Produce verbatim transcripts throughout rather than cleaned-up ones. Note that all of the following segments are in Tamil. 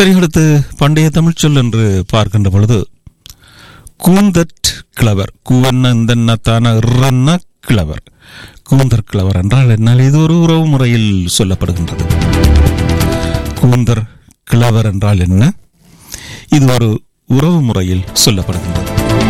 சரி, அடுத்து பண்டைய தமிழ் சொல் என்று பார்க்கின்ற பொழுது கூந்தற் கிழவர். கூவென்ன இந்தன்னத்தான இறன்ன கிழவர். கூந்தற் கிழவர் என்றால் என்னால் இது ஒரு உறவு முறையில் சொல்லப்படுகின்றது. கூந்தற் கிழவர் என்றால் என்ன? இது ஒரு உறவு முறையில் சொல்லப்படுகின்றது.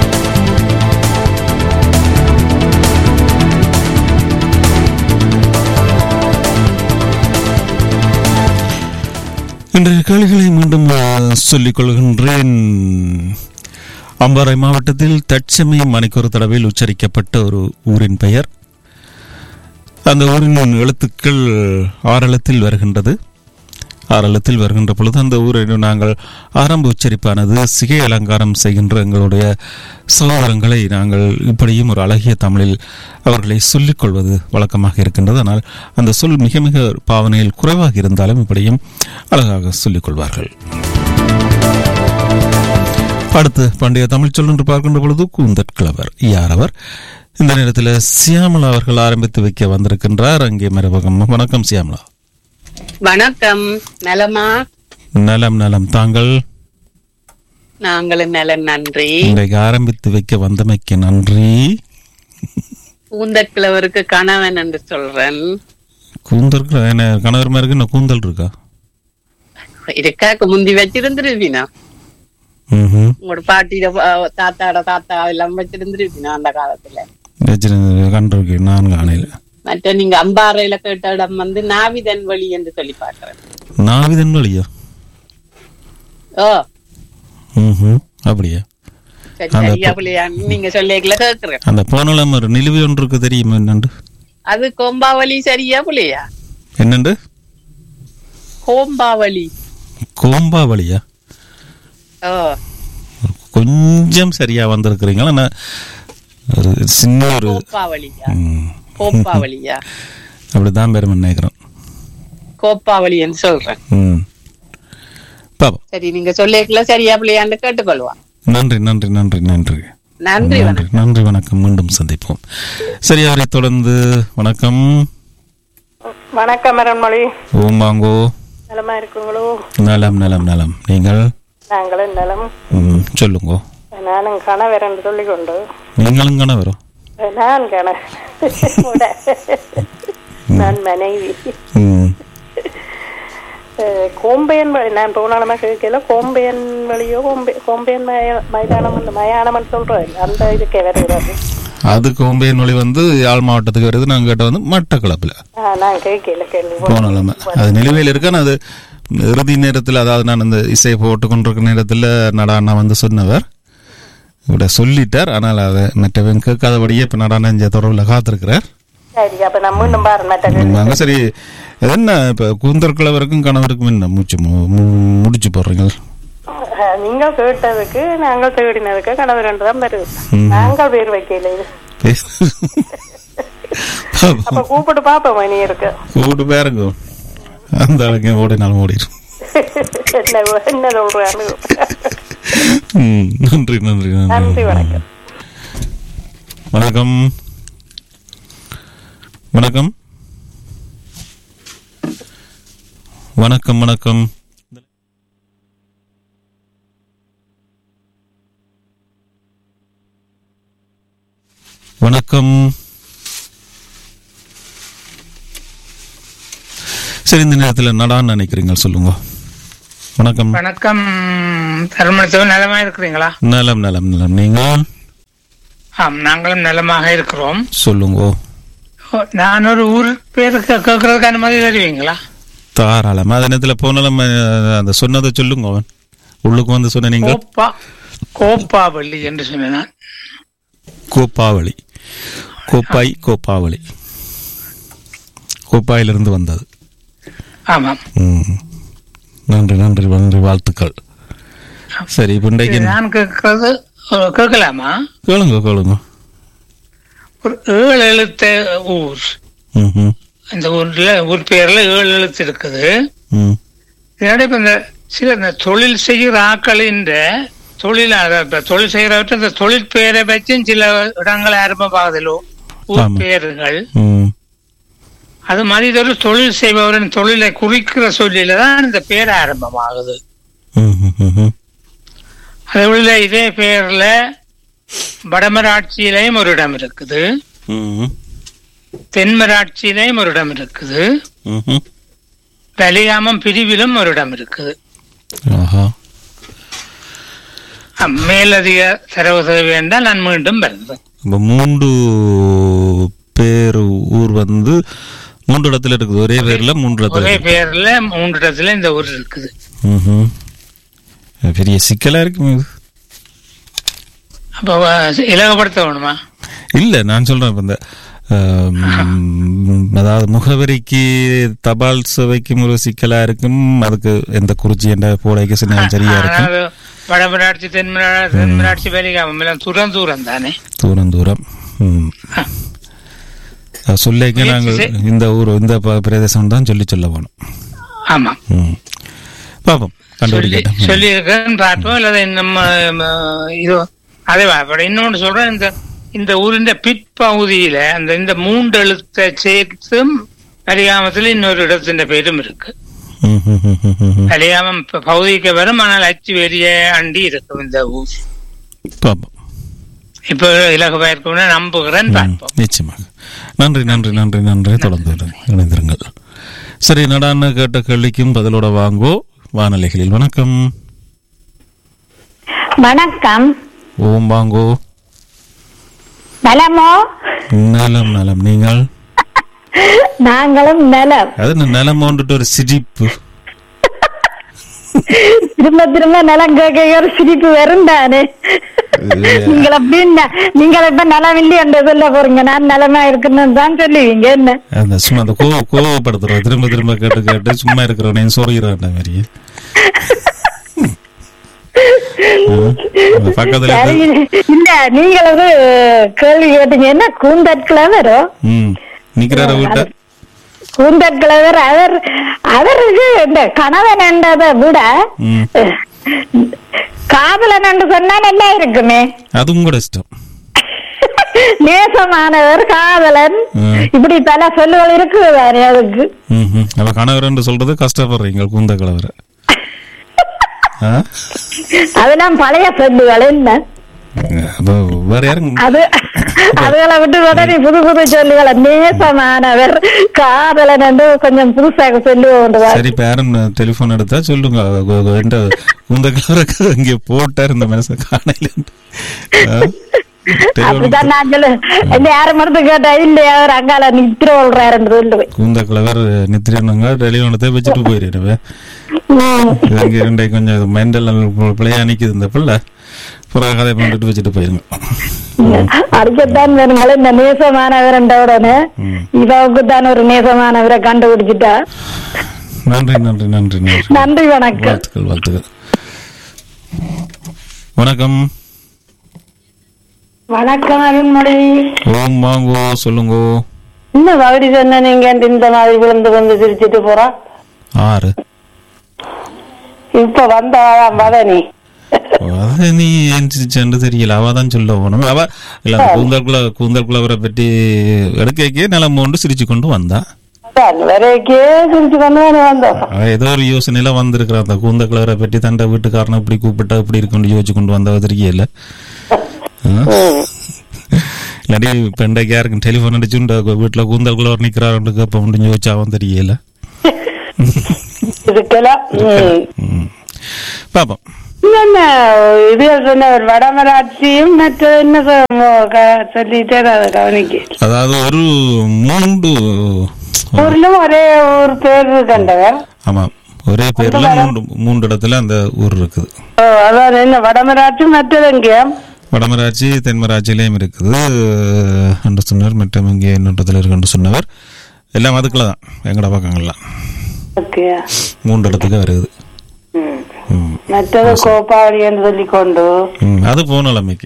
இன்றைய கேள்விகளை மீண்டும் சொல்லிக் கொள்கின்றேன். அம்பாறை மாவட்டத்தில் தற்சமயம் மணிக்கொரு தடவையில் உச்சரிக்கப்பட்ட ஒரு ஊரின் பெயர். அந்த ஊரின் எழுத்துக்கள் ஆறெழுத்தில் வருகின்றது. ஆறெழுத்தில் வருகின்ற பொழுது அந்த ஊரில் நாங்கள் ஆரம்ப உச்சரிப்பானது சிகை அலங்காரம் செய்கின்ற எங்களுடைய சகோதரங்களை நாங்கள் இப்படியும் ஒரு அழகிய தமிழில் அவர்களை சொல்லிக் கொள்வது வழக்கமாக இருக்கின்றது. ஆனால் அந்த சொல் மிக மிக பாவனையில் குறைவாக இருந்தாலும் இப்படியும் அழகாக சொல்லிக் கொள்வார்கள். அடுத்து பண்டைய தமிழ் சொல் என்று பார்க்கின்ற பொழுது கூந்தற் கிழவர். யார் அவர்? இந்த நேரத்தில் சியாமலா அவர்கள் ஆரம்பித்து வைக்க வந்திருக்கின்றார். அங்கே மறுபக்கம். வணக்கம் சியாமலா. வணக்கம். நலமா? நலம் நலம். தாங்கள்? நாங்களும் நலம், நன்றி. இன்றைக்கு ஆரம்பித்து வைக்க வந்தமைக்கு நன்றி. கூந்தற் கிழவருக்கு கணவன் என்று சொல்றேன். கூந்தற் கணவர் மாதிரி இருக்கு. கூந்தல் இருக்கா? இருக்கா, முந்தி வச்சிருந்துருவீனா? உங்களோட பாட்டியிட தாத்தாட தாத்தா எல்லாம் வச்சிருந்துருவீனா அந்த காலத்துல? கண்டிருக்கேன் நான் காணையில. மற்ற நீங்க அம்பாறையில கேட்ட இடம் வந்து நாவிதன் வழி என்று சொல்லி பாக்குறேன். நாவிதன் வழியா? ஓ அப்படியா? சரியா பிள்ளையா? நீங்க சொல்லிக்கல கேக்குறேன். அந்த போனலம் ஒரு நிலுவை ஒன்று இருக்கு, தெரியுமா என்னண்டு? அது கோம்பாவளி. சரியா பிள்ளையா? என்னண்டு? கோம்பாவளி. கோம்பாவளியா? ஓ, கொஞ்சம் சரியா வந்திருக்கிறீங்களா? ஒரு சின்ன ஒரு கோப்பாவளியா? கோப்பாவளியா? அப்படிதான் பேரும் நினைக்கிறோம். கோப்பாவளி என்று சொல்றேன். சரி, நீங்க சொல்லிக்கல சரியா பிள்ளையான்னு கேட்டுக்கொள்வான். நன்றி நன்றி நன்றி நன்றி நன்றி நன்றி. வணக்கம். மீண்டும் சந்திப்போம். சரி, அவரை தொடர்ந்து. வணக்கம். வணக்கம் மரண்மொழி. ஓமாங்கோ. நலமா இருக்குங்களோ? நலம் நலம் நலம். நீங்கள்? நாங்களும் நலம். சொல்லுங்க. நானும் கணவர் என்று சொல்லிக்கொண்டு. நீங்களும் கணவரோ? நான் கணவர், நான் மனைவி. கோம்பையன் வழி நான் போனாலுமா கேட்கல. கோம்பையன் வழியோ கோம்பை கோம்பையன் மைதானம் மயானம் சொல்றேன். அந்த இதுக்கே வருகிறது. அது கோம்பையன் வழி வந்து யாழ் மாவட்டத்துக்கு வருது. நாங்க கேட்ட வந்து மட்டக்களப்பில். நான் கேட்கல கேள்வி போனாலுமா அது நிலுவையில் இருக்கான்னு. அது இறுதி நேரத்தில், அதாவது நான் இந்த இசை போட்டு கொண்டிருக்கிற நேரத்தில் நடானா வந்து சொன்னவர் இவட சொல்லிட்டார். ஆனால் அதை மற்றவன் கேட்காதபடியே இப்ப நடானா இந்த தொடர்பில் காத்திருக்கிறார். சரி, என்ன இப்ப கூந்தற் கிழவருக்கும் கணவருக்கும் என்ன மூச்சு முடிச்சு போடுறீங்க? நீங்க கேட்டதுக்கு நாங்கள் தேடினதுக்கு கணவர் என்றுதான் வருது. நாங்கள் பேர் வைக்கல. அப்ப கூப்பிட்டு பாப்போம். மணி இருக்கு, கூப்பிட்டு பேருங்க. அந்த அளவுக்கு ஓடினாலும் ஓடிடும். என்ன சொல்றாங்க? நன்றி நன்றி நன்றி. வணக்கம். வணக்கம் வணக்கம் வணக்கம் வணக்கம். வணக்கம். சரி, இந்த நேரத்தில் நடான்னு நினைக்கிறீங்க, சொல்லுங்க. வணக்கம். வணக்கம். தர்மத்தவன் நலமா இருக்கிறீங்களா? நலம் நலம் நலம். நீங்க? ஆம், நாங்களும் நலமாக இருக்கிறோம். சொல்லுங்க. நான் ஒரு ஊர் பேரு கேட்கறதுக்கு அனுமதி தருவீங்களா? தாராளமா. அதே நேரத்தில் போனாலும் அந்த சொன்னதை சொல்லுங்க. அவன் உள்ளுக்கு வந்து சொன்ன நீங்க கோப்பாவளி என்று சொன்ன. கோப்பாவளி. கோப்பாய் கோப்பாவளி. கோப்பாயிலிருந்து வந்தது. ஆமாம். நன்றி நன்றி நன்றி. வாழ்த்துக்கள். சரி, இன்றைக்கு நான் கேட்கறது கேட்கலாமா? கேளுங்க கேளுங்க. ஒரு ஏழு எழுத்த ஊர். இந்த ஊர்ல ஊர் பேர்ல ஏழு எழுத்து இருக்குது. இப்ப இந்த சில இந்த தொழில் செய்கிற ஆக்களின் தொழில் தொழில் செய்கிறவற்றை இந்த தொழில் பெயரை வச்சும் சில இடங்கள் ஆரம்பமாகுதலோ ஊர் பெயர்கள். அது மாதிரி ஒரு தொழில் செய்பவரின் தொழிலை குறிக்கிற சொல்லில தான் இந்த பேர் ஆரம்பமாகுது. ம்ஹும். அதே போல இதே பேர்ல வடமராட்சியிலையும் ஒரு இடம் இருக்குது, ம்ஹும். தென்மராட்சியிலையும் ஒரு இடம் இருக்குது, ம்ஹும். பலிகாமம் பிரிவிலும் ஒரு இடம் இருக்குது. ஆஹா. அஹ், மேலதிக தரவு தேவை என்றால் நான் மீண்டும் வருகிறேன். இப்ப மூன்று பேர் ஊர் வந்து மூன்று இடத்துல இருக்குது, ஒரே பேர்ல மூன்று இடத்துல ஒரே இருக்குது. பேர்ல மூன்று இடத்துல இந்த ஊர் இருக்குது. ம்ஹும். பெரிய சிக்கலா இருக்கு இது. அப்ப அஹ், இலகுபடுத்த வேணுமா? இல்ல நான் சொல்றேன் இப்ப இந்த ஆம், அதாவது முகவரிக்கு தபால் சேவைக்கும் ஒரு சிக்கலா இருக்கும், அதுக்கு எந்த குறிச்சி என்ற போடைக்கு சின்ன சரியா இருக்கும். அதாவது வடமராட்சி தென்மராட்சி தென்மராட்சி பலிகாமம் எல்லாம் தூரம் தூரம் தானே. தூரம் தூரம். ம். சொல்லிக்க நாங்கள் இந்த ஊர் இந்த ப- பிரதேசம் தான் சொல்லி சொல்ல வேணும். ஆமா, ம். பாப்போம் சொல்லி கண்டுபிடிக்கட்டும். சொல்லி இருக்கேன்னு பார்ப்போம். இல்ல நம்ம ம, இது அதே அப்படி இன்னொன்று சொல்றேன். இந்த இந்த ஊரின் பிற்பகுதியில அந்த இந்த மூன்று எழுத்தை சேர்த்தும் பலிகாமத்துல இன்னொரு இடத்தின் பேரும் இருக்கு. ம், ம், ம், ம், ம். பலிகாமம் ப- பகுதிக்கு வரும், ஆனால் அச்சு வெளிய அண்டி இருக்கும் இந்த ஊர். பாப்போம். இப்ப இலகுவா இருக்கும்னு நம்புகிறேன். ம், பார்ப்போம். நிச்சயமாக. நன்றி நன்றி நன்றி நன்றி. தொடர்ந்து இணைந்திருங்கள். சரி, நடான்னு கேட்ட கேள்விக்கும் பதிலோட வாங்கோ வானொலிகளில். வணக்கம். வணக்கம். ஓம் வாங்கோ. நலமோ? நலம் நலம். நீங்கள்? நாங்களும் நலம். அது நலம் வந்துட்டு ஒரு சிரிப்பு. திரும்ப திரும்ப நலம் கேட்க ஒரு சிரிப்பு வரும் தானே. நீங்கள் அப்படின்னா நீங்கள் இப்ப நலம் இல்லையா என்று சொல்ல போறீங்க, நான் நலமா இருக்குன்னு தான் சொல்லுவீங்க. என்ன அந்த சும்மா அந்த கோவ கோவப்படுத்துறோம், திரும்ப திரும்ப கேட்டு கேட்டு சும்மா இருக்கிறவனையும் சொல்கிறான் மாதிரி. பக்கத்துல இல்ல, நீங்கள் ஒரு கேள்வி கேட்டீங்க, என்ன கூந்தற்கிழவரோ நிக்கிறார வீட்ட கூந்தற்கிழவர் அவர் அவருக்கு இந்த கணவன் என்றதை விட காதலன் என்று சொன்னா நல்லா இருக்குமே. அதுவும் கூட இஷ்டம். நேசமானவர், காதலன், இப்படி பல சொல்லுகள் இருக்குது அதுக்கு. அவ கணவர் என்று சொல்றது கஷ்டப்படுறீங்க கூந்த கிழவர. அதெல்லாம் பழைய சொல்லுகள். என்ன வேற யாரும் அது அதுகளை விட்டு உடனே புது புது சொல்லுகளை நேசமானவர், காதலன் என்று கொஞ்சம் புதுசாக சொல்லுவோம். சரி, பேரன் டெலிபோன் எடுத்தா சொல்லுங்க, கூந்த கிழவருக்கு இங்க போட்டார் இந்த மனச காணையில. அப்படிதான் நான் சொல்லு யாரும் மருந்து கேட்டா இல்லையா அவர் அங்கால நித்திர சொல்றாருன்னு சொல்லுவேன். கூந்த கிழவர் நித்திரனுங்க டெலிபோனத்தை வச்சுட்டு போயிருவேன். இங்க கொஞ்சம் மெண்டல் பிள்ளையா நிக்குது இந்த பிள்ளை, புறா கதை பண்ணிட்டு வச்சுட்டு போயிருங்க. அதுக்குத்தான் வேணுங்களே இந்த நேசமானவர் என்ற உடனே இவவுக்கு தான் ஒரு நேசமானவரை கண்டுபிடிச்சிட்டா. நன்றி நன்றி நன்றி நன்றி நன்றி. வணக்கம். வாழ்த்துக்கள் வாழ்த்துக்கள். வணக்கம். வணக்கம் அருண்மொழி. ஓம் வாங்கோ, சொல்லுங்க. இன்னும் மறுபடி சொன்ன நீங்க இந்த மாதிரி விழுந்து வந்து சிரிச்சிட்டு போறா. ஆறு இப்ப வந்த மதனி நீ எந்திரிச்சு தெரியல, அவதான் சொல்ல போனோம். அவ இல்ல கூந்தல்குள்ள கூந்தல்குள்ளவரை பற்றி எடுக்க நிலம் ஒன்று சிரிச்சு கொண்டு வந்தா. ஏதோ ஒரு யோசனையில வந்திருக்கிற அந்த கூந்தல்குள்ளவரை பற்றி தண்டை வீட்டுக்காரனை இப்படி கூப்பிட்டா இப்படி இருக்குன்னு யோசிச்சு கொண்டு வந்தா தெரியல. இல்லாட்டி பெண்டைக்கு யாருக்கும் டெலிபோன் அடிச்சு வீட்டுல கூந்தல்குள்ளவர் நிக்கிறாரு கேப்ப முடிஞ்சு யோசிச்சு அவன் தெரியல. பாப்போம். இது சொன்ன வடமராட்சியும் மற்ற என்ன சொல்லிட்டே கவனிக்க. அதாவது ஒரு மூன்று ஊர்ல ஒரே ஊர் பேர் கண்டவர். ஆமா, ஒரே பேர்ல மூன்று மூன்று இடத்துல அந்த ஊர் இருக்குது. அதாவது என்ன வடமராட்சி மற்றது எங்க? வடமராட்சி தென்மராட்சியிலையும் இருக்குது என்று சொன்னவர், மற்றும் இங்கே இன்னொன்றதுல இருக்குன்னு சொன்னவர். எல்லாம் அதுக்குள்ளதான் எங்கட பக்கங்கள்லாம் மூன்று இடத்துக்கு வருது. மற்றது கோபாவளி என்று சொல்லி கொண்டு அது போன நிலைமைக்கு.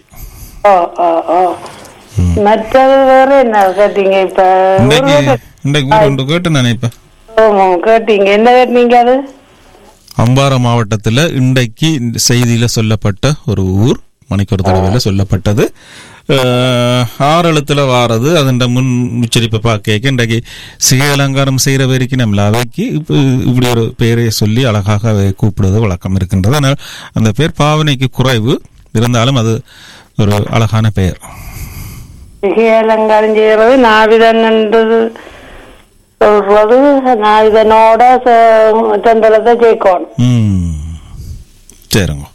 மற்றது வேற என்ன கேட்டீங்க? இப்ப இன்றைக்கு கேட்டு நினைப்பேன் கேட்டீங்க என்ன கேட்டீங்க? அது அம்பாறை மாவட்டத்துல இன்றைக்கு செய்தியில சொல்லப்பட்ட ஒரு ஊர், மணிக்கூர் தடவையில சொல்லப்பட்டது. ஆறு எழுத்துல வாரது அதன் முன் உச்சரிப்பை பார்க்க இன்றைக்கு சிகை அலங்காரம் செய்கிற வரைக்கும் நம்மள அவைக்கு இப்போ இப்படி ஒரு பெயரை சொல்லி அழகாக அதை கூப்பிடுவது வழக்கம் இருக்கின்றது. ஆனால் அந்த பேர் பாவனைக்கு குறைவு இருந்தாலும் அது ஒரு அழகான பெயர். சிகை அலங்காரம் செய்யறது நாவிதன் என்றது சொல்றது நாவிதனோட சந்தலத்தை ஜெயிக்கணும். ம் சரிங்க.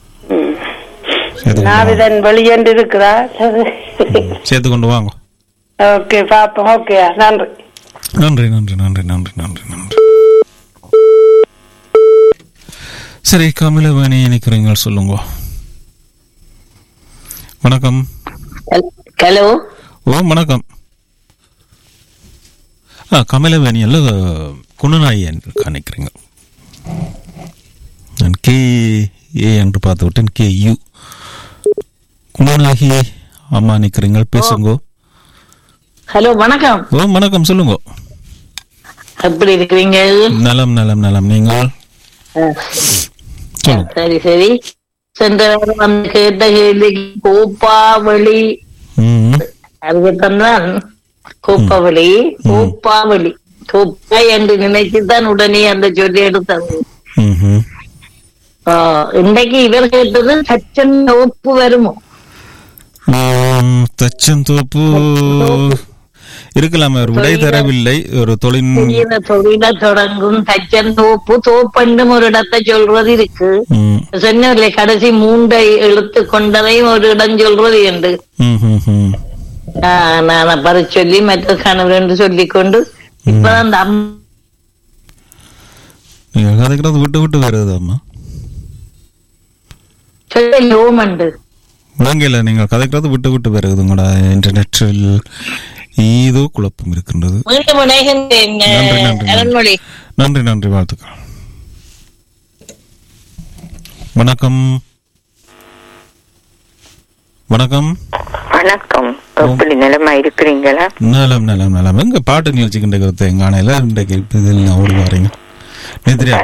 நாவிதன் வெளியேண்டு இருக்குதா சேர்த்து கொண்டு வாங்க. ஓகே பாப்போம். ஓகே நன்றி நன்றி நன்றி நன்றி நன்றி நன்றி நன்றி. சரி கமலவேணி நினைக்கிறீங்க சொல்லுங்க. வணக்கம். ஹலோ. ஓ வணக்கம். ஆ கமலவேணி அல்ல குணநாயி என்று நினைக்கிறீங்க. நான் கே ஏ என்று பார்த்து விட்டேன். கே யூ குணநாயகி அம்மா நிக்கிறீங்க, பேசுங்க. ஹலோ வணக்கம். ஓ வணக்கம் சொல்லுங்க. எப்படி இருக்கிறீங்க? நலம் நலம் நலம். நீங்கள்? சரி சரி. சென்ற வாரம் வந்து கேட்ட கேள்விக்கு கோப்பாவளி அதுதான். கோப்பாவளி கோப்பாவளி கோப்பா என்று நினைச்சுதான் உடனே அந்த சொல்லி எடுத்தாங்க. இன்றைக்கு இவர் கேட்டது தச்சன் தோப்பு வருமோ? தச்சன் தோப்பு இருக்கலாம். அவர் விடை தரவில்லை. ஒரு தொழில் தொழில தொடங்கும் தச்சன் தோப்பு தோப்பண்டும் ஒரு இடத்தை சொல்றது இருக்கு. சொன்ன கடைசி மூன்றை எழுத்து கொண்டதையும் ஒரு இடம் சொல்றது என்று நான் பரி சொல்லி மற்ற கணவர் என்று சொல்லிக் கொண்டு இப்பதான் அந்த நீங்க கதைக்கிறது விட்டு விட்டு வருது அம்மா. லோமண்டு விளங்கல. நீங்கள் கதைக்கிறது விட்டு விட்டு வருது. உங்களோட இன்டர்நெட்டில் ஏதோ குழப்பம் இருக்கின்றது. நன்றி நன்றி வாழ்த்துக்கள். வணக்கம் வணக்கம் வணக்கம். எப்படி நிலமா இருக்கிறீங்களா? நலம் நலம் நலம். எங்க பாட்டு நிகழ்ச்சிக்கின்ற எங்க ஆணையில இன்றைக்கு ஓடி வரீங்க. நிதிரியா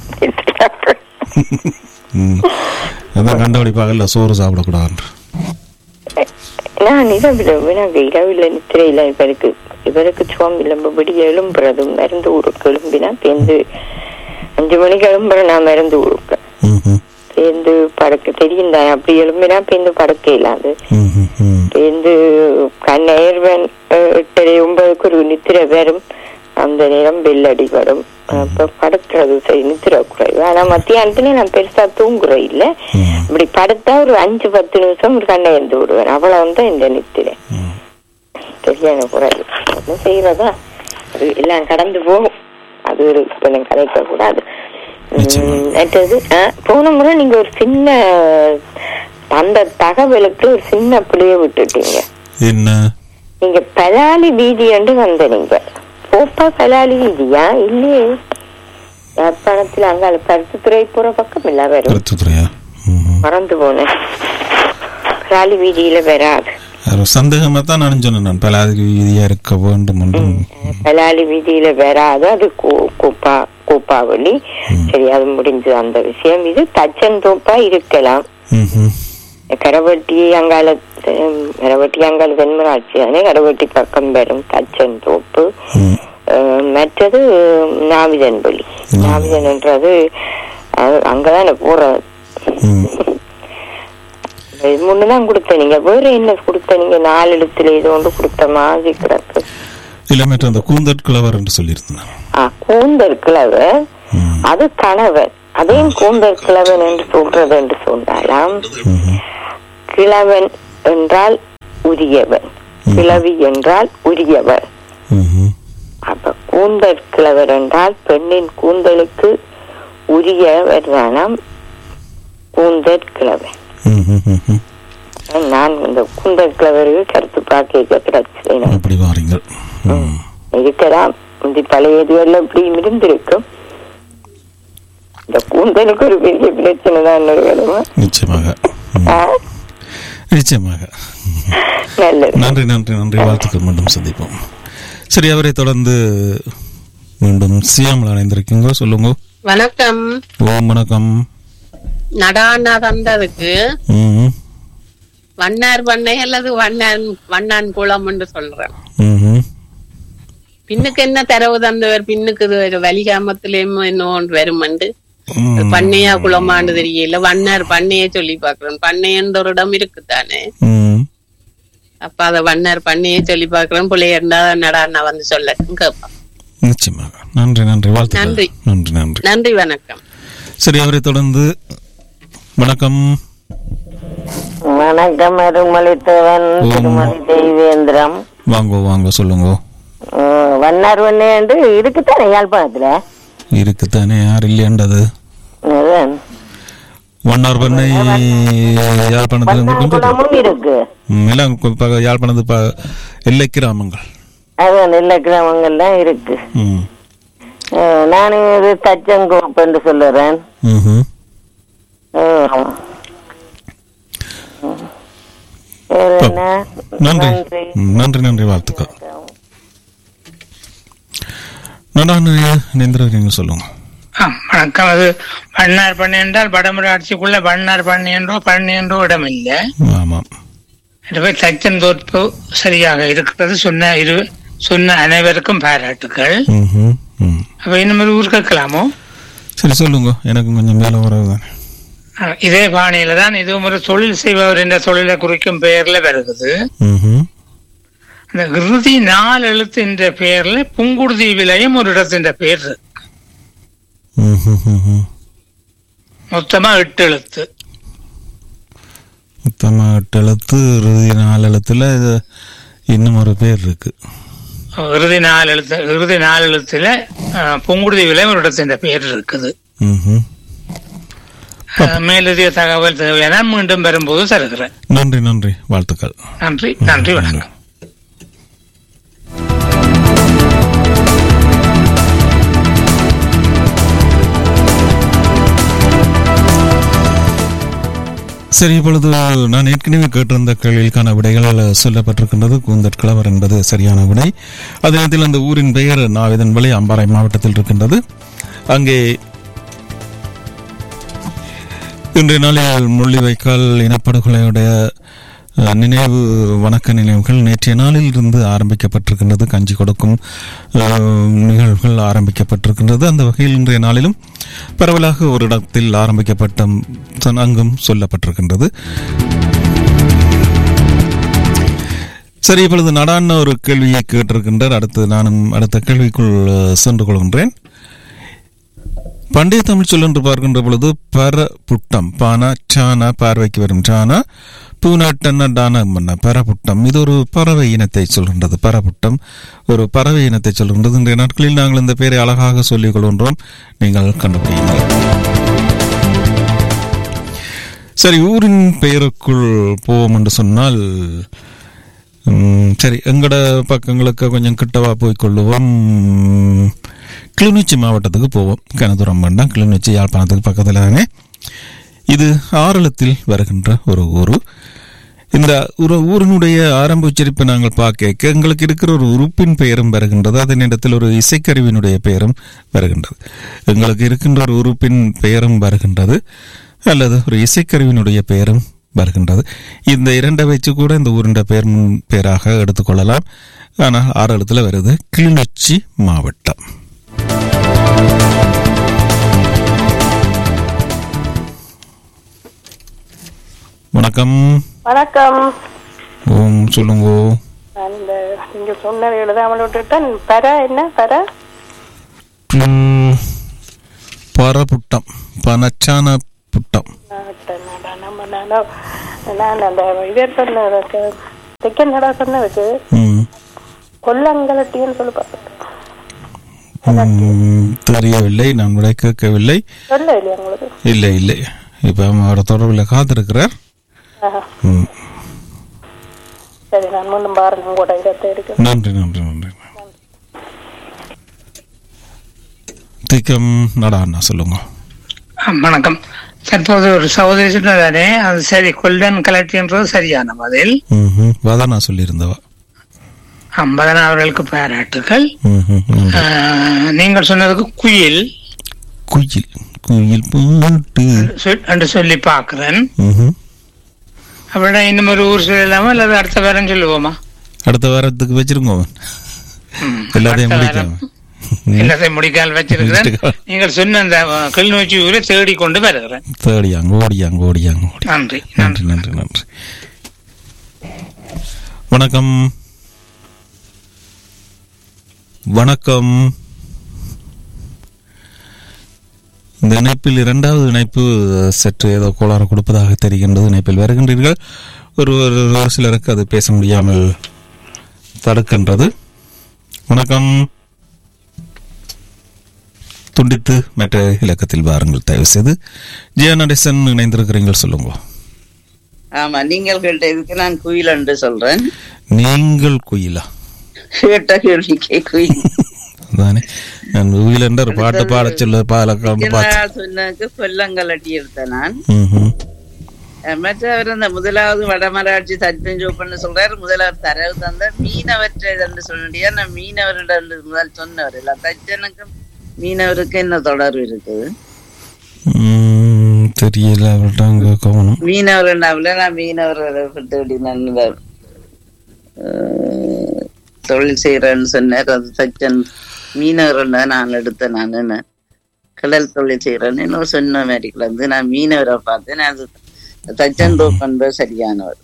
அதான் கண்டுபிடிப்பாகல சோறு சாப்பிடக்கூடாது. நான் இரவில் இரவில் நித்திரையில இவருக்கு இவருக்கு சுவம் விளம்பபடி எழும்புறதும் மருந்து ஊருக்கு எழும்பினா பேருந்து அஞ்சு மணிக்கு எழும்புற நான் மருந்து ஊருக்கு பேருந்து படக்க தெரியும் தான். அப்படி எழும்பினா பேருந்து படக்க இல்லாது பேருந்து கண்ணேர்வன் எட்டரை ஒன்பதுக்கு ஒரு நித்திரை வரும். அந்த நேரம் வெள்ளடி வரும். அப்ப படுக்கிறது சரி நித்திர குறைவு. ஆனா மத்தியானத்துல நான் பெருசா தூங்குற இல்ல. இப்படி படுத்தா ஒரு அஞ்சு பத்து நிமிஷம் ஒரு கண்ணை எழுந்து விடுவேன். அவ்வளவுதான் இந்த நித்திரை. சரியான குறைவு. என்ன செய்யறதா அது எல்லாம் கடந்து போகும். அது ஒரு கதைக்க கூடாது. மற்றது போன முறை நீங்க ஒரு சின்ன அந்த தகவலுக்கு ஒரு சின்ன புளிய விட்டுட்டீங்க. என்ன? நீங்க பலாலி வீதி என்று வந்த நீங்க கோப்பா பலாலி வீதியா இல்லையே? யாழ்ப்பாணத்துல அங்கால பருத்துத்துறை போற பக்கம் இல்ல வரும். மறந்து போனேன். பலாலி வீதியில வராது. சந்தேகமா தான் நான் சொன்னேன். நான் பலாலி வீதியா இருக்க வேண்டும். பலாலி வீதியில வராது. அது கோப்பா கோப்பாவளி. சரி அது முடிஞ்சது அந்த விஷயம். இது தச்சன் தோப்பா இருக்கலாம். கரவட்டி அங்கால கரவட்டி அங்கால தென்மராட்சி தானே. கரவட்டி பக்கம் வரும் தச்சன் தோப்பு. மற்றது நாவிதன் பலி. நாவிதன் என்றது அங்கதான் போறது. முன்னுதான் கொடுத்த நீங்க வேற என்ன கொடுத்த நீங்க நாலு எழுத்துல ஏதோ ஒன்று கொடுத்த மாதிரி கிடக்கு. இல்ல கூந்தற் கிழவர் என்று சொல்லியிருந்தேன். கூந்தற் கிழவர் அது கணவர். அதையும் கூந்தற் கிழவன் என்று சொல்றது என்று சொன்னாலாம். கிழவன் என்றால் உரியவன், கிழவி என்றால் உரியவர். அப்ப கூந்தற் கிழவர் என்றால் பெண்ணின் கூந்தலுக்கு உரியவர் தானாம் கூந்தற் கிழவன். நான் இந்த கூந்தற் கிழவருக்கு கருத்து பார்க்க கிடைச்சேன். இருக்கலாம் பழைய இதுவெல்லாம் இப்படியும் இருந்திருக்கும். இந்த கூந்தலுக்கு ஒரு பெரிய பிரச்சனை தான். நிச்சயமாக நிச்சயமாக. நன்றி நன்றி நன்றி. வாழ்த்துக்கள். மீண்டும் சந்திப்போம். சரி, அவரை தொடர்ந்து மீண்டும் சியாமலா இணைந்திருக்கீங்க. சொல்லுங்க. வணக்கம். ஓம் வணக்கம். நடானா தந்ததுக்கு வண்ணார் பண்ணை அல்லது வண்ணான் வண்ணான் குளம் என்று சொல்றேன். பின்னுக்கு என்ன தரவு தந்தவர், பின்னுக்கு வலிகாமத்திலேயும் இன்னும் வருமண்டு பண்ணையா குளமாண்டு தெரியல. வண்ணார் பண்ணைய சொல்லி பாக்குறேன். பண்ணையன்ற ஒரு இடம் இருக்குத்தானே, அப்ப அத வண்ணார் பண்ணைய சொல்லி பாக்குறேன். பிள்ளைய இருந்தா நடாண்ணா வந்து சொல்ல கேட்பான். நிச்சயமாக. நன்றி நன்றி வாழ்த்து. நன்றி நன்றி நன்றி நன்றி வணக்கம். சரி, அவரை தொடர்ந்து வணக்கம். வணக்கம் அருள்மொழித்தேவன், திருமதி தெய்வேந்திரம். வாங்க வாங்க சொல்லுங்க. வண்ணார் வண்ணே என்று இருக்குத்தானே யாழ்ப்பாணத்துல? இருக்குத்தானே, யார் இல்லையண்டது? வண்ணார் பண்ணை யாழ்ப்பாணத்துல இருக்கு. யாழ்ப்பாணத்து எல்லை கிராமங்கள், அதான் எல்லை கிராமங்கள்லாம் இருக்கு. நானும் இது தச்சங்கோப்பு என்று சொல்லுறேன். நன்றி நன்றி நன்றி வாழ்த்துக்கள். நீங்க சொல்லுங்க. வணக்கம். அது வண்ணார் பண்ணை என்றால் வடமுறை ஆட்சிக்குள்ள வண்ணார் பண்ணை என்றோ பண்ணை என்றோ இடம் இல்லை. ஆமாம். தச்சன் தோற்பு சரியாக இருக்கிறது. சொன்ன இரு சொன்ன அனைவருக்கும் பாராட்டுக்கள். அப்ப இன்னும் ஊர் கேட்கலாமோ? சரி சொல்லுங்க, எனக்கு கொஞ்சம் மேல வரவுதானே. இதே பாணியில தான் இதுவும் ஒரு தொழில் செய்பவர் என்ற தொழிலை குறிக்கும் பெயர்ல வருகிறது. அந்த இறுதி நாலு எழுத்து என்ற பெயர்ல புங்குடுதி விலையும் ஒரு இடத்தின் பெயர் இருக்கு. மொத்தமா எட்டு எழுத்து. மொத்தமா எட்டு எழுத்து. இறுதி நாலு எழுத்துல இன்னும் ஒரு பேர் இருக்கு. இறுதி நாலு எழுத்து இறுதி நாலு எழுத்துல புங்குடுதி விலை ஒரு இடத்தின் பெயர் இருக்குது. மேலதிக தகவல் தேவையான மீண்டும் வரும்போது தருகிறேன். நன்றி நன்றி வாழ்த்துக்கள். நன்றி நன்றி வணக்கம். சரி, இப்பொழுது நான் ஏற்கனவே கேட்டிருந்த கேள்விக்கான விடைகள் சொல்லப்பட்டிருக்கின்றது. கூந்தற்கிழவர் என்பது சரியான விடை. அதே நேரத்தில் அந்த ஊரின் பெயர் நாவிதன்வெளி, அம்பாறை மாவட்டத்தில் இருக்கின்றது. அங்கே இன்றைய நாளில் முள்ளிவாய்க்கால் இனப்படுகொலையுடைய நினைவு வணக்க நினைவுகள் நேற்றைய நாளில் இருந்து ஆரம்பிக்கப்பட்டிருக்கின்றது. கஞ்சி கொடுக்கும் நிகழ்வுகள் ஆரம்பிக்கப்பட்டிருக்கின்றது. அந்த வகையில் இன்றைய நாளிலும் பரவலாக ஒரு இடத்தில் ஆரம்பிக்கப்பட்ட அங்கும் சொல்லப்பட்டிருக்கின்றது. சரி, இப்பொழுது நடான ஒரு கேள்வியை கேட்டிருக்கின்றார். அடுத்து நானும் அடுத்த கேள்விக்குள் சென்று கொள்கின்றேன். பண்டைய தமிழ் சொல் என்று பார்க்கின்ற பொழுது பர புட்டம், பானா சானா, பார்வைக்கு வரும் சானா, பூனாட்டன டான பரபுட்டம். இது ஒரு பறவை இனத்தை சொல்கின்றது. பரபுட்டம் ஒரு பறவை இனத்தை சொல்கின்றது. இன்றைய நாட்களில் நாங்கள் இந்த பெயரை அழகாக சொல்லிக் கொள்கின்றோம். நீங்கள் கண்டுபிடிங்கள். சரி, ஊரின் பெயருக்குள் போவோம் என்று சொன்னால், சரி, எங்கட பக்கங்களுக்கு கொஞ்சம் கிட்டவா போய்கொள்ளுவோம். கிளிநொச்சி மாவட்டத்துக்கு போவோம். கனதூரம் வேண்டாம், கிளிநொச்சி யாழ்ப்பாணத்துக்கு பக்கத்தில் தானே. இது ஆரளத்தில் வருகின்ற ஒரு ஊர். இந்த ஊரினுடைய ஆரம்ப உச்சரிப்பை நாங்கள் பார்க்க எங்களுக்கு இருக்கிற ஒரு உறுப்பின் பெயரும் வருகின்றது. அதே நேரத்தில் ஒரு இசைக்கருவியினுடைய பெயரும் வருகின்றது. எங்களுக்கு இருக்கின்ற ஒரு உறுப்பின் பெயரும் வருகின்றது, அல்லது ஒரு இசைக்கருவியினுடைய பெயரும் வருகின்றது. இந்த இரண்டை வச்சு கூட இந்த ஊரின் பெயர் பெயராக எடுத்துக்கொள்ளலாம். ஆனால் ஆரளத்தில் வருது கிளிநொச்சி மாவட்டம். வணக்கம். வணக்கம். ஓம் சொல்லுங்க. அந்த நீங்க சொன்னதை எழுதாமல் விட்டுட்டேன். பர என்ன பர பரபுட்டம், பனச்சான புட்டம். நான் அந்த இதே சொன்ன செகண்ட் நடா சொன்னதுக்கு கொல்லங்கலட்டின்னு சொல்லி பார்த்தேன். தெரியவில்லை, நான் விட கேட்கவில்லை. இல்லை இல்லை, இப்ப அவரோட தொடர்பில் காத்திருக்கிறார். நன்றி நன்றி நன்றி. திக்கம் நடாண்ணா சொல்லுங்க. வணக்கம். தற்போது ஒரு சகோதரி சொன்னதானே, அது சரி, கொல்லன் கலட்டின்றது சரியான பதில். வதனா சொல்லியிருந்தவா. வதனா அவர்களுக்கு பாராட்டுகள். நீங்கள் சொன்னதுக்கு குயில் குயில் குயில் பாட்டு என்று சொல்லி பார்க்கிறேன். அப்படின்னா இன்னும் ஒரு ஊர் சொல்லலாமா அல்லது அடுத்த வாரம் சொல்லுவோமா? அடுத்த வாரத்துக்கு வச்சிருங்க, எல்லாத்தையும் முடிக்காம எல்லாத்தையும் முடிக்கால் வச்சிருக்கிறேன். நீங்கள் சொன்ன அந்த கிளிநொச்சி ஊரை தேடி கொண்டு வருகிறேன். தேடியாங்க ஓடியாங்க ஓடியாங்க ஓடி. நன்றி நன்றி நன்றி நன்றி. வணக்கம் வணக்கம். இந்த இணைப்பில் இரண்டாவது இணைப்பு சற்று ஏதோ கோளாறு கொடுப்பதாக தெரிகின்றது. இணைப்பில் வருகின்றீர்கள். ஒரு ஒரு சிலருக்கு அது பேச முடியாமல் தடுக்கின்றது. வணக்கம். துண்டித்து மற்ற இலக்கத்தில் வாருங்கள் தயவு செய்து. ஜியா நடேசன் இணைந்திருக்கிறீர்கள், சொல்லுங்க. ஆமா, நீங்கள் கேட்ட இதுக்கு நான் குயில் என்று சொல்றேன். நீங்கள் குயிலா? கேட்ட கேள்விக்கே குயில் தானே. நான் குயில் என்ற ஒரு பாட்டு பாட சொல்ல சொன்னதுக்கு கொல்லங்கலட்டி எடுத்தேன் நான். மற்றவர் அந்த முதலாவது வடமராட்சி தச்சஞ்சோப்பன்னு சொல்றாரு. முதலாவது தரவு தந்த மீனவற்றை என்று சொல்லியா. நான் மீனவரிடம் முதல் சொன்னவர் இல்ல. தச்சனுக்கும் மீனவருக்கு என்ன தொடர்பு இருக்குது தெரியல. மீனவர் நான் மீனவரை தேடி நல்ல தொழில் செய்யறேன்னு சொன்னார். அது தச்சன் மீனவர் நான் எடுத்தேன். நான் என்ன கடல் தொழில் செய்யறேன்னு இன்னும் சொன்ன மாதிரி வந்து நான் மீனவரை பார்த்தேன். அது தச்சன் தோப்பன்ப சரியானவர்.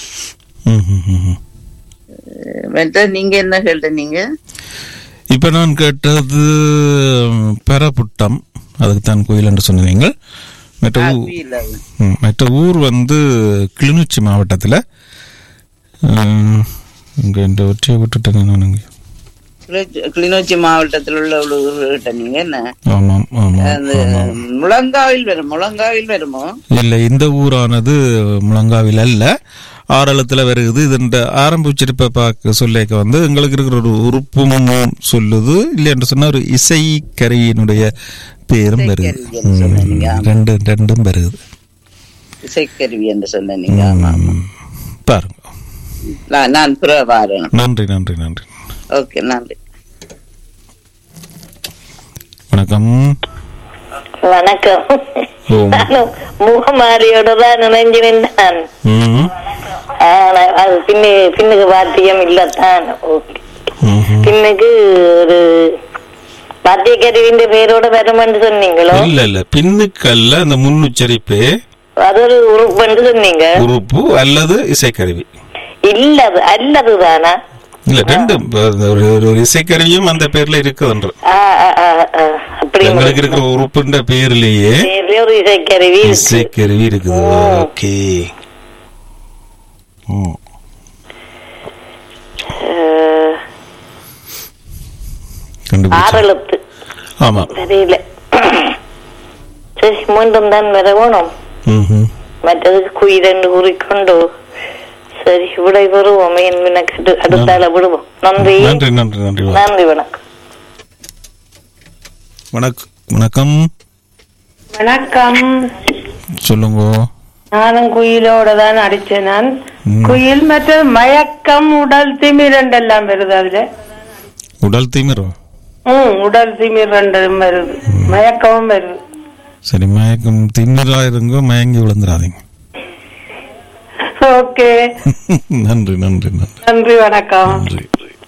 மற்ற நீங்க என்ன கேட்ட? நீங்க இப்ப நான் கேட்டது பெரப்புட்டம், அதுக்குத்தான் கோயில் என்று சொன்னீங்க. மற்ற ஊர் வந்து கிளிநொச்சி மாவட்டத்தில். கிளிநொச்சி மாவட்டத்தில் உள்ள ஊர் நீங்க என்ன? முழங்காவில் வரும். முழங்காவில் வருமோ? இல்ல, இந்த ஊரானது முழங்காவில் அல்ல, ஆரளத்துல வருகுது. இது ஆரம்ப உச்சரிப்பை பார்க்க சொல்லிக்க வந்து எங்களுக்கு இருக்கிற ஒரு உறுப்பும் சொல்லுது. இல்லை என்று சொன்னா ஒரு இசை கருவியினுடைய பேரும் வருது. ரெண்டு ரெண்டும் வருது. இசைக்கருவி என்று சொன்னீங்க. பாருங்க. நான் நன்றி நன்றி நன்றி. ஓகே, நன்றி. வணக்கம். வணக்கம். முகமாரியோட தான் நினைஞ்சிருந்தான். அது பின்னு பின்னுக்கு வாத்தியம் இல்லத்தான். பின்னுக்கு ஒரு வாத்திய கருவிന്റെ பேரோட வருமென்று சொன்னீங்களோ? இல்ல இல்ல, பின்னுக்கல்ல, அந்த முன்னுச்சரிப்பு அது ஒரு உறுப்பு சொன்னீங்க. உறுப்பு அல்லது இசைக்கருவி இல்லது அல்லதுதானா? இல்ல, ரெண்டும் ஒரு இசைக்கருவியும் அந்த பேர்ல இருக்குதுன்ற. எங்களுக்கு இருக்கிற உறுப்புன்ற பேர்லயே ஒரு இசைக்கருவி இசைக்கருவி இருக்குது. ஓகே. ஆறெழுத்து. ஆமா, தெரியல. சரி, மீண்டும் தான் வரணும். மற்றது குயிலென்று கூறிக்கொண்டு சரி விடை பெறுவோம். அடுத்தால விடுவோம். நன்றி நன்றி நன்றி நன்றி நன்றி. வணக்கம். வணக்கம் வணக்கம். சொல்லுங்க. நானும் குயிலோட தான் அடிச்சேன். நான் குயில் மற்ற மயக்கம், உடல் திமிர் ரெண்டெல்லாம் வருது. அதுல உடல் திமிர், உம் உடல் திமிர் ரெண்டும் வருது, மயக்கமும் வருது. சரி, மயக்கம் திமிரா இருங்க, மயங்கி விழுந்துடாதீங்க. ஓகே, நன்றி நன்றி நன்றி நன்றி. வணக்கம். நன்றி.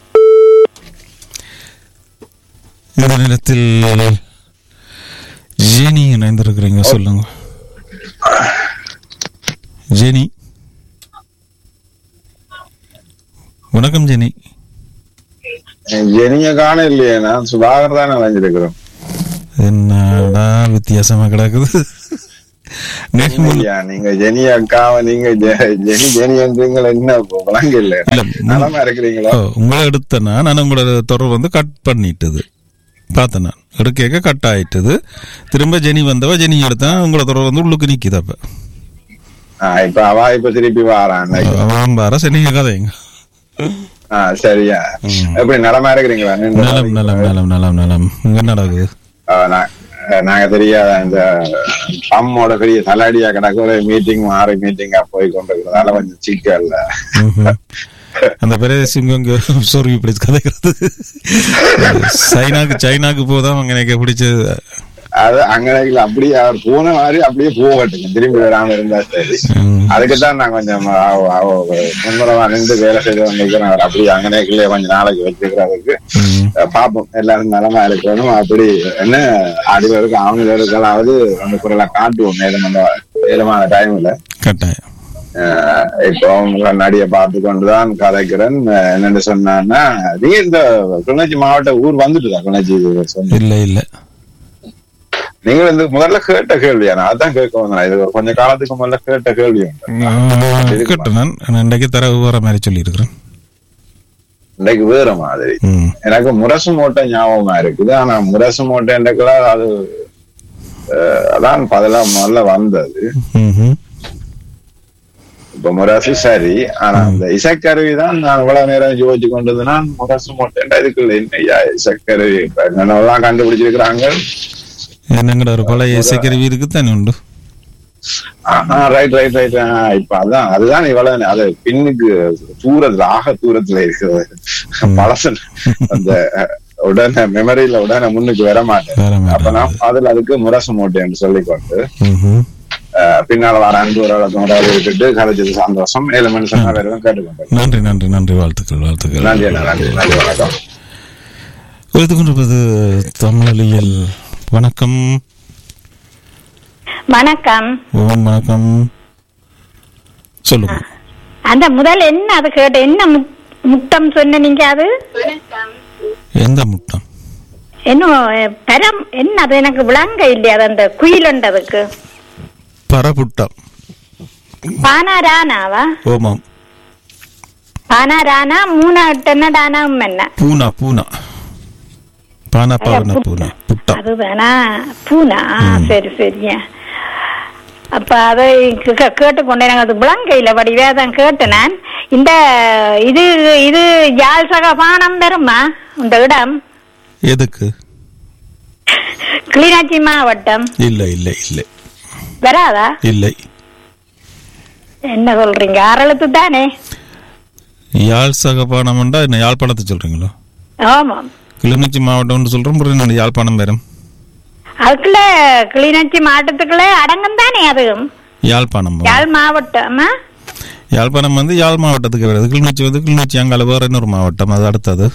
இந்த நேரத்தில் ஜெனி இணைந்திருக்கிறீங்க, சொல்லுங்க. ஜெனி, வணக்கம் ஜெனி. ஜெனிய காண இல்லையே, நான் சுதாகர் தானே நினைஞ்சிருக்கிறோம். என்னடா வித்தியாசமா கிடக்குது. நீங்க ஜெனி அக்காவ நீங்க ஜெனி ஜெனி என்றீங்களா? என்ன விளங்க இல்ல, நலமா இருக்கிறீங்களா? உங்களை எடுத்தனா நான் உங்களோட தொடர்பு வந்து கட் பண்ணிட்டது பார்த்தேன். நான் எடுக்க கட் ஆயிட்டது. திரும்ப ஜெனி வந்தவ, ஜெனி எடுத்தேன், உங்களோட தொடர்பு வந்து உள்ளுக்கு நிக்குது. அப்ப இப்ப அவ இப்ப திருப்பி வாரான். அவன் வார சரி கதைங்க. சரியா, எப்படி நலமா இருக்கிறீங்களா? நலம் நலம் நலம் நலம் நலம். இங்க நடக்குது. நாங்க தெரியாத இந்த அம்மோட பெரிய தலாடியா கணக்கு ஒரு மீட்டிங் மாறி மீட்டிங்கா போய் கொண்டிருக்கிறதால கொஞ்சம் சிக்கல்ல. அந்த பெரிய சிங்கம் சொருவி இப்படி கதைக்கிறது. சைனாக்கு சைனாக்கு போதான் அங்க எனக்கு பிடிச்சது. அது அங்கனைக்குள்ள அப்படியே அவர் போன மாதிரி அப்படியே போகட்டுங்க, திரும்பி வராம இருந்தா சரி. அதுக்குதான் நான் கொஞ்சம் முன்முறமா நின்று வேலை செய்து வந்திருக்கிறேன். அவர் அப்படியே அங்கனைக்குள்ளே கொஞ்சம் நாளைக்கு வச்சிருக்கிறதுக்கு பாப்போம், எல்லாரும் நலமா இருக்கணும். அப்படி என்ன அடிவருக்கு அவங்களுக்கெல்லாவது அந்த குரலை காட்டுவோம் மேலும் அந்த நேரமான டைம்ல கட்டாயம். இப்போ உங்க நடிகை பார்த்து கொண்டுதான் கதைக்கிறேன். என்னன்னு சொன்னா, நீங்க இந்த கிளிநொச்சி மாவட்ட ஊர் வந்துட்டுதா? கிளிநொச்சி இல்ல இல்ல, நீங்க வந்து முதல்ல கேட்ட கேள்வியா? அதான் கேட்க வந்தேன். இது கொஞ்ச காலத்துக்கு முதல்ல கேட்ட கேள்வி இன்றைக்கு தரவு வேற மாதிரி சொல்லி இருக்கிறேன். இன்றைக்கு வேற மாதிரி எனக்கு முரசு மூட்டை ஞாபகமா இருக்குது. ஆனா முரசு மூட்டைன்றக்குலாம் அது அதான் பதிலாம் முதல்ல வந்தது. இப்ப முரசு சரி, ஆனா அந்த இசைக்கருவி தான் நான் இவ்வளவு நேரம் யோசிச்சு கொண்டதுன்னா முரசு மூட்டைன்றா இதுக்குள்ள என்னையா இசைக்கருவி என்னெல்லாம் கண்டுபிடிச்சிருக்கிறாங்க. என்னங்கட ஒரு பழைய இசைக்கருவி இருக்கு தானே உண்டு. Right right right. இப்ப அதான் அதுதான் இவ்வளவு அது பின்னுக்கு தூரத்துல ஆக தூரத்துல இருக்குது பழசு. அந்த உடனே மெமரியில உடனே முன்னுக்கு வர மாட்டேன். அப்ப நான் அதுல அதுக்கு முரசு மூட்டைன்னு சொல்லிக்கொண்டு பின்னால வர அன்பு விட்டுட்டு கதைச்சது சந்தோஷம். ஏழு மணி சொன்னா வேற கேட்டுக்கொண்டேன். நன்றி நன்றி நன்றி. வாழ்த்துக்கள் வாழ்த்துக்கள். நன்றி நன்றி நன்றி. வணக்கம். கொண்டிருப்பது தமிழியல். வணக்கம் வணக்கம். ஓம் வணக்கம். சொல்லுங்க. அந்த முதல் என்ன அது கேட்ட என்ன முட்டம் சொன்ன நீங்க? அது எந்த முட்டம்? என்ன பரம் என்ன? அது எனக்கு விளங்க இல்லையா? அது அந்த குயிலண்டதுக்கு பரபுட்டம். பானாரானாவா? ஓமாம். பானாரானா மூணா எட்டன டானா என்ன? பூனா பூனா பானா பாவனா பூனா புட்டம். அதுதானா பூனா? சரி சரியா. அப்ப அதை கேட்டுக்கொண்டேன். அது விளங்கையில வடிவே தான் கேட்டேன் நான். இந்த இது இது யாழ் சகபானம் வருமா இந்த இடம்? எதுக்கு? கிளிநொச்சி மாவட்டம். இல்ல இல்ல இல்ல வராதா? இல்லை. என்ன சொல்றீங்க? அரளத்து தானே யாழ் சகபானம் என்ன யாழ்ப்பாணத்தை சொல்றீங்களோ? ஆமா, கிளிநொச்சி மாவட்டம் சொல்றோம். யாழ்ப்பாணம் வரும் அதுக்குள்ள கிளிநொச்சி மாவட்டத்துக்குள்ள அடங்கும் தானே அதுவும்? யாழ்ப்பாணம் யாழ் மாவட்டம். யாழ்ப்பாணம் வந்து யாழ் மாவட்டத்துக்கு வருது. கிளிநொச்சி வந்து கிளிநொச்சி அங்கால வேற இன்னொரு மாவட்டம், அது அடுத்தது.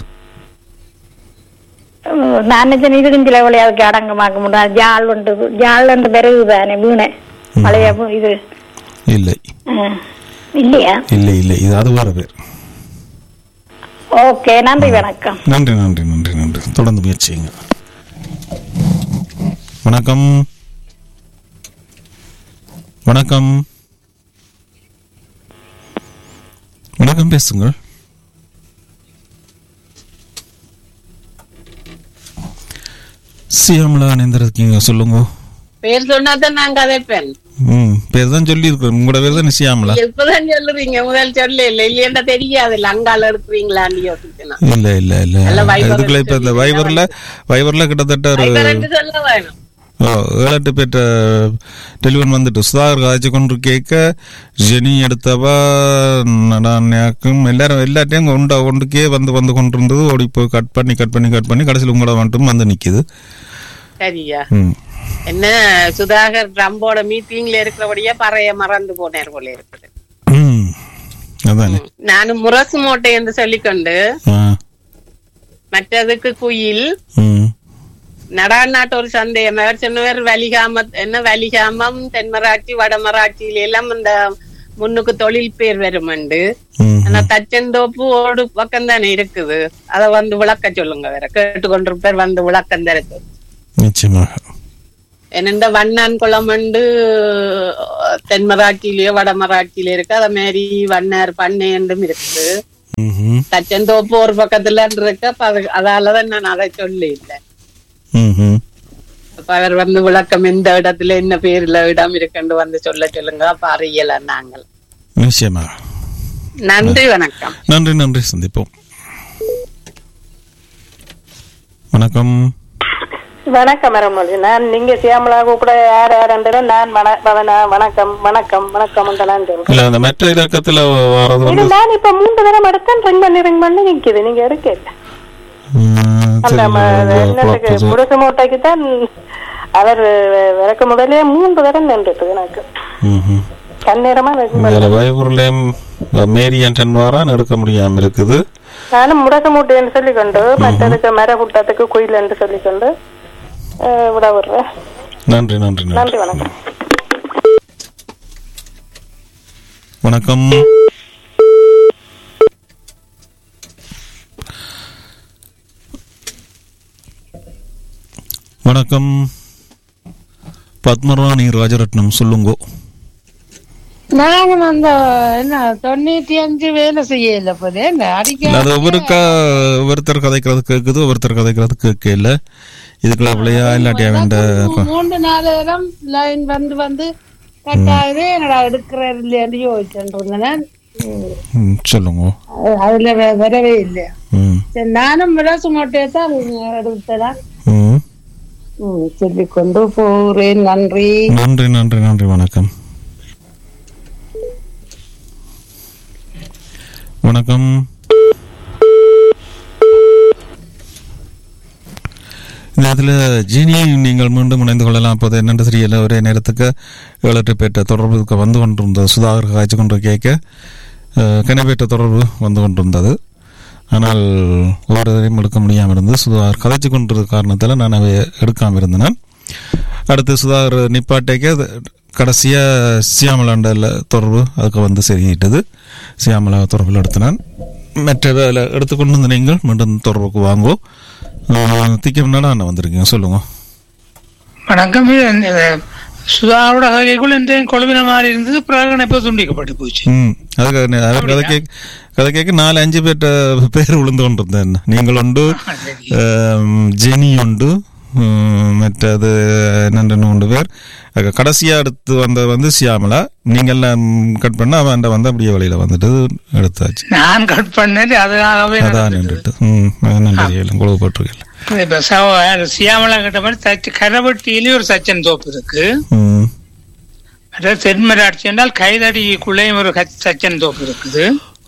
நான் இதுக்கும் சில விளையாதுக்கு அடங்கமாக்க முடியாது. ஜால் ஒன்று ஜால் ஒன்று பெருகுதானே வீணை பழைய இது இல்லை இல்லையா? இல்லை இல்லை, இது அது வேற பேர். ஓகே, நன்றி வணக்கம். நன்றி நன்றி நன்றி நன்றி. தொடர்ந்து முயற்சிங்க. வணக்கம் வணக்கம் வணக்கம், பேசுங்கள். சியாமலா இணைந்திருக்கீங்க, சொல்லுங்க. பேர் சொன்னாதான் நான் கதைப்பேன். ம், பேர் தான் சொல்லி இருக்கேன். உங்களோட பேர் தான் சியாமலா. இப்பதான் சொல்லுறீங்க, முதல் சொல்ல இல்ல இல்லையா தெரியாது. இல்ல அங்கால இருக்கிறீங்களான்னு யோசிச்சேன். இல்ல இல்ல இல்ல, இதுக்குள்ள இப்ப இந்த வைபர்ல வைபர்ல கிட்டத்தட்ட ஒரு சொல்ல வேணும். ஏழு எட்டு பேர்ட்ட டெலிஃபோன் வந்துட்டு சுதாகர் காய்ச்சி கொண்டு கேட்க ஜெனி எடுத்தவா நடாக்கும் எல்லாரும் எல்லாத்தையும் கொண்டு கொண்டுக்கே வந்து வந்து கொண்டு இருந்தது. ஓடி போய் கட் பண்ணி கட் பண்ணி கட் பண்ணி கடைசியில் உங்களோட மட்டும் வந்து நிக்குது. சரியா? என்ன சுதாகர் ட்ரம்போட மீட்டிங்ல இருக்கிறபடியே பறைய மறந்து போனேர் போல இருக்குது. நானும் முரசு மூட்டை என்று சொல்லிக்கொண்டு மற்றதுக்கு குயில் நடாநாட்டு ஒரு சந்தேகம். அவர் சொன்னவர் வலிகாம என்ன வலிகாமம் தென்மராட்சி வடமராட்சியில எல்லாம் இந்த முன்னுக்கு தொழில் பேர் வருமண்டு. ஆனா தச்சந்தோப்பு ஓடு பக்கம் தானே இருக்குது. அத வந்து விளக்க சொல்லுங்க. வேற கேட்டுக்கொண்டிருப்பார், வந்து விளக்கம் தருக்கு. என்ன வண்ணான் குளமண்டு தென்மராட்சியிலயோ வடமராட்சியில இருக்கு. அத மாதிரி வண்ணார் பண்ணை என்றும் இருக்குது. தச்சந்தோப்பு ஒரு பக்கத்துல இருக்கு. அதாலதான் நான் அதை சொல்லி இல்லை. அவர் வந்து விளக்கம் எந்த இடத்துல என்ன பேர்ல இடம் இருக்குன்னு வந்து சொல்ல சொல்லுங்க. அப்ப அறியல நாங்கள். நிச்சயமா. நன்றி, வணக்கம். நன்றி நன்றி, சந்திப்போம். வணக்கம் வணக்கம் மரமொழி. நான் நீங்க சியாமலா கூட யார் யார் நான் வணக்கம் வணக்கம் வணக்கம் நான் சொல்றேன். மற்ற இலக்கத்துல நான் இப்ப மூன்று தரம் எடுத்தேன். ரிங் பண்ணி ரிங் பண்ணி நிக்குது, நீங்க எடுக்கல. அந்த முரசு மூட்டைக்கு தான் அவர் விளக்க முதலே மூன்று தரம் நின்றுட்டு எனக்கு கண்ணேரமா வயபுரிலையும் மேரியன் சென்வாரான் எடுக்க முடியாம இருக்குது. நானும் முடக்க மூட்டை என்று சொல்லிக்கொண்டு மற்றதுக்கு மர புட்டத்துக்கு குயில் என்று சொல்லிக்கொண்டு விட விடுறேன். நன்றி நன்றி நன்றி. வணக்கம். வணக்கம். வணக்கம். பத்மராணி ராஜரத்னம் சொல்லுங்கோ. நானும் அந்த என்ன தொண்ணூத்தி அஞ்சு வேலை செய்யல போதே அது ஒவ்வொருக்கா ஒவ்வொருத்தர் கதைக்கிறது கேக்குது, ஒவ்வொருத்தர் கதைக்கிறது கேட்கல. இதுக்குள்ள பிள்ளையா இல்லாட்டியா வேண்ட மூன்று நாலு இடம் லைன் வந்து வந்து கட்டாயுது. என்னடா எடுக்கிற இல்லையான்னு யோசிச்சுருந்தேன். சொல்லுங்க. அதுல வரவே இல்லை. சரி நானும் விளாசு மோட்டையை தான் எடுத்தேன். சொல்லிக் கொண்டு போறேன். நன்றி நன்றி நன்றி நன்றி. வணக்கம். வணக்கம். இந்த இடத்துல ஜீனி நீங்கள் மீண்டும் இணைந்து கொள்ளலாம். அப்போது என்னென்று தெரியல, ஒரே நேரத்துக்கு ஏழு எட்டு பேட்ட தொடர்புக்கு வந்து கொண்டிருந்தது. சுதாகர் காய்ச்சி கொண்டு கேட்க கிணப்பேட்ட தொடர்பு வந்து கொண்டிருந்தது. ஆனால் ஒவ்வொருவரையும் எடுக்க முடியாமல் இருந்தது. சுதாகர் கதைச்சு கொண்டிருந்த காரணத்தால் நான் அவை எடுக்காமல் இருந்தேன். அடுத்து சுதாகர் நிப்பாட்டைக்க கடைசியாக சியாமலாண்டில் தொடர்பு அதுக்கு வந்து சரியிட்டது. சியாமலா தொடர்பில் எடுத்தினான். மற்ற வேலை எடுத்துக்கொண்டு வந்து நீங்கள் மீண்டும் தொடர்புக்கு வாங்கோ. திக்கம்னால நான் வந்திருக்கீங்க. சொல்லுங்க. வணக்கம். சுதாவோட கதைக்குள் எந்த கொழுவின மாதிரி இருந்தது. பிறகு இப்போ துண்டிக்கப்பட்டு போச்சு. ம் அதுக்கு அவர் கதை கேட்க கதை கேட்க நாலு அஞ்சு பேர்ட்ட பேர் விழுந்து கொண்டு இருந்தேன். நீங்கள் உண்டு, ஜெனி உண்டு, மற்றது என்னென்ன மூன்று பேர். கடைசியா எடுத்து வந்த வந்து சியாமலா. நீங்க எல்லாம் கட் பண்ண அவன் வந்து அப்படியே வழியில வந்துட்டு எடுத்தாச்சு. நான் கட் பண்ணது அதுக்காகவே அதான் நின்றுட்டு ம் குழுப்பட்டிருக்கேன். இப்ப சியாமலா கிட்ட மாதிரி கரவட்டியிலே ஒரு சச்சன் தோப்பு இருக்கு. அதாவது தென்மராட்சி என்றால் கைதடிக்குள்ளேயும் ஒரு சச்சன் தோப்பு இருக்குது.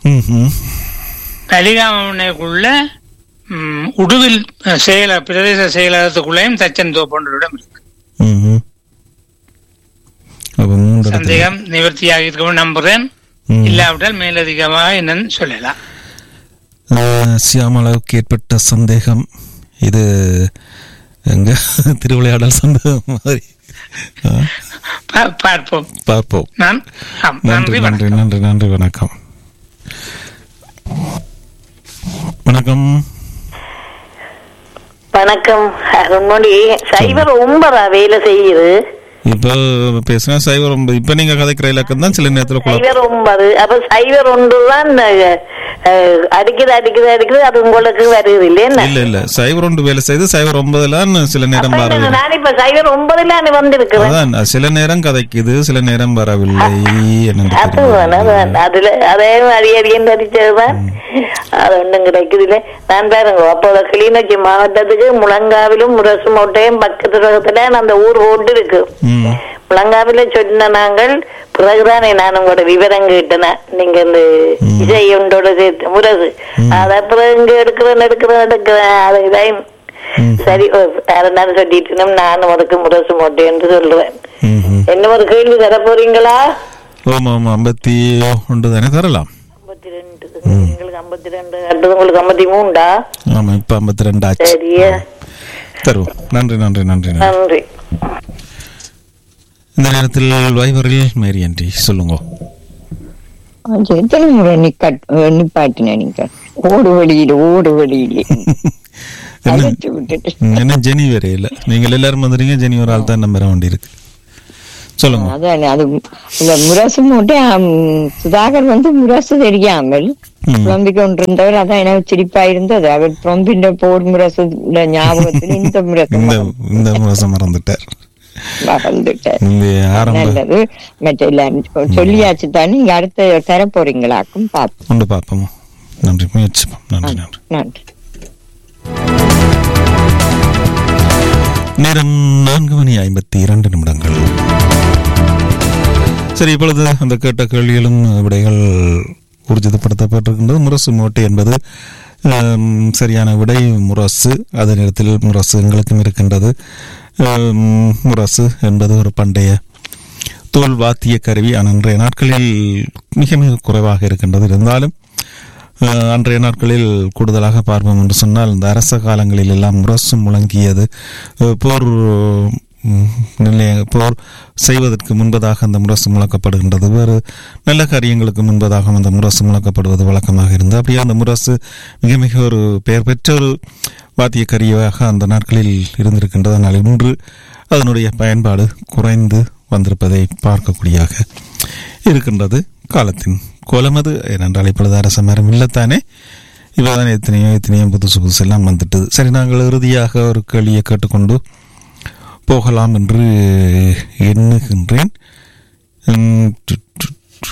கலிகாமனைக்குள்ள உடுவில் செயல பிரதேச செயலகத்துக்குள்ளேயும் தச்சன் தோப்பு ஒன்று இடம் இருக்கு. சந்தேகம் நிவர்த்தியாக இருக்கும் நம்புறேன். இல்லாவிட்டால் மேலதிகமாக என்னன்னு சொல்லலாம். சியாமலாவுக்கு ஏற்பட்ட சந்தேகம் இது எங்க திருவிளையாடல் சந்தேகம் மாதிரி. பார்ப்போம் பார்ப்போம். நன்றி நன்றி நன்றி நன்றி. வணக்கம். வணக்கம். வணக்கம். அருண்மொழி சைபர் ஒன்பதா வேலை செய்யுது. இப்ப பேசினா சைபர் ஒன்பது. இப்ப நீங்க கதைக்கிற இலக்கம் தான் சில நேரத்துல சைபர் ஒன்பது. அப்ப சைபர் ஒன்று தான் அடிக்குது அடிக்குது அடிக்குது. அது உங்களுக்கு வருது இல்லையா? இல்ல இல்ல சைபர் ஒன்று வேலை செய்து சைபர் ஒன்பதுல சில நேரம் வரவில்லை. நான் இப்ப சைபர் ஒன்பதுல வந்திருக்கிறேன். சில நேரம் கதைக்குது, சில நேரம் வரவில்லை. அதுல அதே மாதிரி அடியன் அடிச்சதுதான் அது ஒன்றும் கிடைக்குது இல்லை. நான் பாருங்க அப்போது கிளிநொச்சி மாவட்டத்துக்கு முழங்காவிலும் முரசு மோட்டையும் பக்கத்துல அந்த ஊர் ஓட்டு இருக்கு. முழங்காவில சொன்ன நாங்கள் பிறகுதானே நான் உங்களோட விவரம் கேட்டேன். நீங்க இந்த இசை ஒன்றோட சேர்த்து முரசு அத பிறகு இங்க எடுக்கிறேன் எடுக்கிறேன் எடுக்கிறேன் அதுதான் சரி. யாருன்னாலும் சொல்லிட்டு நானும் அதுக்கு முரசு மோட்டை என்று சொல்லுவேன். என்ன ஒரு கேள்வி தர போறீங்களா? ஐம்பத்தி ஒன்று தானே தரலாம். ஐம்பத்தி ரெண்டு உங்களுக்கு ஐம்பத்தி ரெண்டு அடுத்தது உங்களுக்கு ஐம்பத்தி மூண்டா? ஆமா இப்ப ஐம்பத்தி ரெண்டு ஆச்சு. சரியா தருவோம். நன்றி நன்றி நன்றி நன்றி. இந்த நேரத்தில் வைபரில் மேரி ஆண்டி சொல்லுங்க. எத்தனை முறை நிப்பாட்டின நீங்க ஓடு வழியில ஓடு வழியில என்ன ஜெனி வேற இல்ல. நீங்கள் எல்லாரும் வந்துறீங்க. ஜெனி ஒரு ஆள் தான் நம்பர வேண்டி இருக்கு. சொல்லுங்க. அதான் அது முரசு மூட்டை சுதாகர் வந்து முரசு தெரியாமல் புலம்பிக் கொண்டிருந்தவர். அதான் எனக்கு சிரிப்பா இருந்தது. அவர் புலம்பின் போர் முரசு ஞாபகத்தில் இந்த முரசு இந்த முரசு மறந்துட்டார் மறந்துட்டார். நல்லது. மற்ற சொல்லியாச்சு தான். நீங்க அடுத்த தர போறீங்களாக்கும் பார்ப்போம் பார்ப்போம். நன்றி. முயற்சி. நன்றி நன்றி நன்றி. நேரம் நான்கு மணி ஐம்பத்தி இரண்டு நிமிடங்கள். சரி, இப்பொழுது அந்த கேட்ட கேள்விகளும் விடைகள் ஊர்ஜிதப்படுத்தப்பட்டிருக்கின்றது. முரசு மோட்டை என்பது சரியான விடை முரசு. அதே நேரத்தில் முரசு எங்களுக்கும் இருக்கின்றது. முரசு என்பது ஒரு பண்டைய தோல் வாத்திய கருவி. அன்றைய நாட்களில் மிக மிக குறைவாக இருக்கின்றது. இருந்தாலும் அன்றைய நாட்களில் கூடுதலாக பார்ப்போம் என்று சொன்னால் இந்த அரச காலங்களில் எல்லாம் முரசு முழங்கியது. போர் நிலைய போர் செய்வதற்கு முன்பதாக அந்த முரசு முழக்கப்படுகின்றது. வேறு நல்ல காரியங்களுக்கு முன்பதாக அந்த முரசு முழக்கப்படுவது வழக்கமாக இருந்தது. அப்படியே அந்த முரசு மிக மிக ஒரு பெயர் பெற்ற ஒரு வாத்திய கருவியாக அந்த நாட்களில் இருந்திருக்கின்றது. ஆனால் இன்று அதனுடைய பயன்பாடு குறைந்து வந்திருப்பதை பார்க்கக்கூடியதாக இருக்கின்றது. காலத்தின் கோலமது. ஏனென்றால் இப்பொழுது அரச மரம் இல்லத்தானே, இப்போதான் எத்தனையோ எத்தனையோ புதுசு புதுசு எல்லாம் வந்துட்டது. சரி, நாங்கள் இறுதியாக ஒரு கேள்வியை கேட்டுக்கொண்டு போகலாம் என்று எண்ணுகின்றேன்.